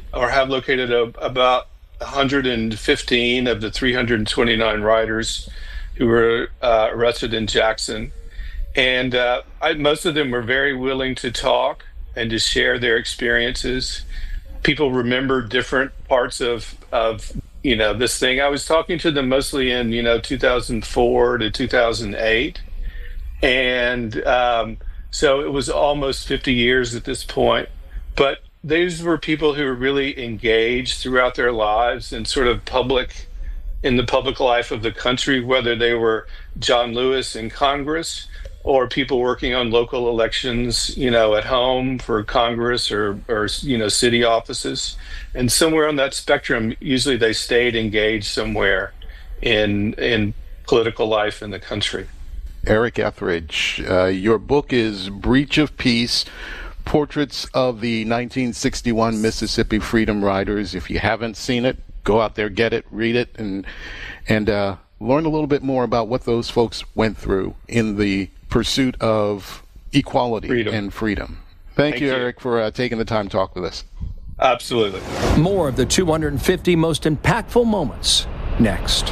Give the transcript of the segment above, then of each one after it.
or have located about 115 of the 329 riders who were arrested in Jackson. And most of them were very willing to talk and to share their experiences. People remember different parts of this thing. I was talking to them mostly in 2004 to 2008, and so it was almost 50 years at this point. But these were people who were really engaged throughout their lives and sort of in the public life of the country, whether they were John Lewis in Congress or people working on local elections, at home for Congress or city offices. And somewhere on that spectrum, usually they stayed engaged somewhere in political life in the country. Eric Etheridge, your book is Breach of Peace, Portraits of the 1961 Mississippi Freedom Riders. If you haven't seen it, go out there, get it, read it, and learn a little bit more about what those folks went through in the pursuit of equality and freedom. Thank you, Eric, for taking the time to talk with us. Absolutely. More of the 250 most impactful moments next.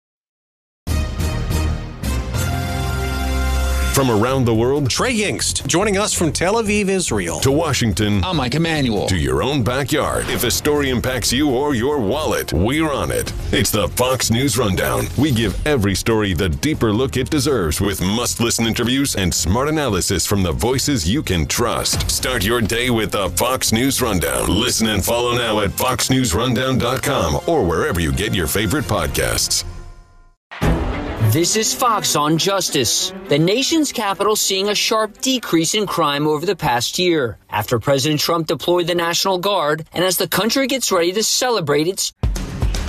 From around the world, Trey Yingst, joining us from Tel Aviv, Israel. To Washington, I'm Mike Emanuel. To your own backyard. If a story impacts you or your wallet, we're on it. It's the Fox News Rundown. We give every story the deeper look it deserves with must-listen interviews and smart analysis from the voices you can trust. Start your day with the Fox News Rundown. Listen and follow now at foxnewsrundown.com or wherever you get your favorite podcasts. This is Fox on Justice. The nation's capital seeing a sharp decrease in crime over the past year after President Trump deployed the National Guard and as the country gets ready to celebrate its